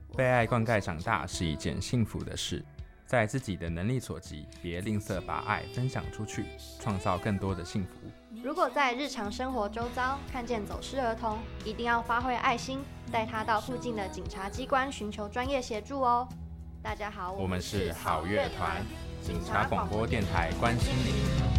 被爱灌溉长大是一件幸福的事，在自己的能力所及，别吝啬把爱分享出去，创造更多的幸福。 如果在日常生活周遭看见走失儿童，一定要发挥爱心，带他到附近的警察机关寻求专业协助哦。大家好， 我们是好乐团，警察广播电台关心您。